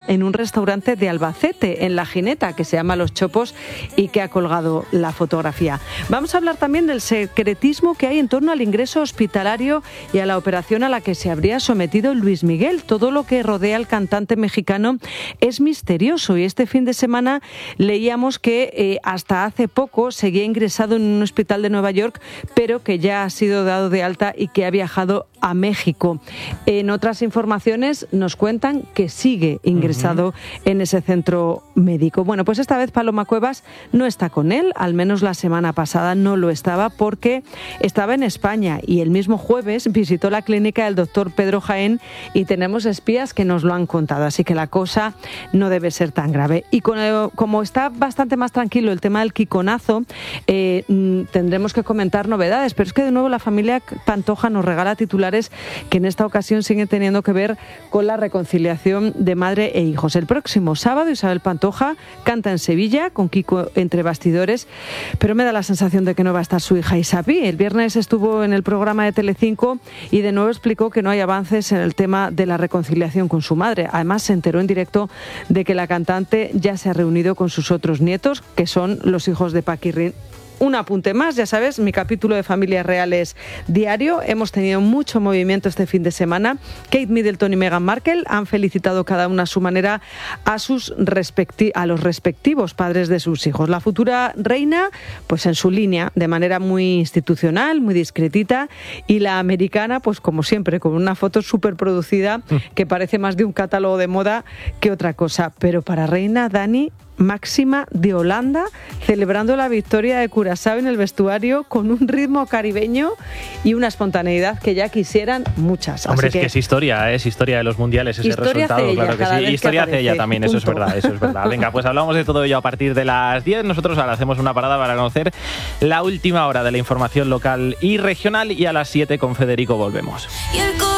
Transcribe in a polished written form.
en un restaurante de Albacete, en La Gineta, que se llama Los Chopos y que ha colgado la fotografía. Vamos a hablar también del secretismo que hay en torno al ingreso hospitalario y a la operación a la que se habría sometido Luis Miguel. Todo lo que rodea al cantante mexicano es misterioso y este fin de semana leíamos que hasta hace poco seguía ingresado en un hospital de Nueva York, pero que ya ha sido dado de alta y que ha viajado a México. En otras informaciones nos cuentan que sigue ingresado en ese centro médico. Bueno, pues esta vez Paloma Cuevas no está con él, al menos la semana pasada no lo estaba porque estaba en España y el mismo jueves visitó la clínica del doctor Pedro Jaén y tenemos espías que nos lo han contado, así que la cosa no debe ser tan grave. Y como está bastante más tranquilo el tema del Kikonazo, tendremos que comentar novedades, pero es que de nuevo la familia Pantoja nos regala titulares que en esta ocasión siguen teniendo que ver con la reconciliación de madre e hijos. El próximo sábado Isabel Pantoja canta en Sevilla con Kiko entre bastidores, pero me da la sensación de que no va a estar su hija Isapi. El viernes estuvo en el programa de Telecinco y de nuevo explicó que no hay avances en el tema de la reconciliación con su madre. Además se enteró en directo de que la cantante ya se ha reunido con sus otros nietos, que son los hijos de Paquirrín. Un apunte más, ya sabes, mi capítulo de Familias Reales diario. Hemos tenido mucho movimiento este fin de semana. Kate Middleton y Meghan Markle han felicitado cada una a su manera a los respectivos padres de sus hijos. La futura reina, pues en su línea, de manera muy institucional, muy discretita, y la americana, pues como siempre, con una foto súper producida que parece más de un catálogo de moda que otra cosa. Pero para reina, Dani, Máxima de Holanda, celebrando la victoria de Curazao en el vestuario con un ritmo caribeño y una espontaneidad que ya quisieran muchas. Hombre, así es que es historia de los mundiales, ese resultado, ella, claro que sí. Historia hace ella también, punto. eso es verdad. Venga, pues hablamos de todo ello a partir de las 10. Nosotros ahora hacemos una parada para conocer la última hora de la información local y regional y a las 7 con Federico volvemos.